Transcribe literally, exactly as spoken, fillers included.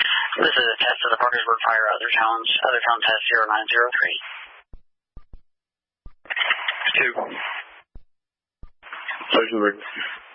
This is a test of the Parkersburg Fire Other Tone, Other Tone Test zero nine zero three. Two. Sergeant Riggs.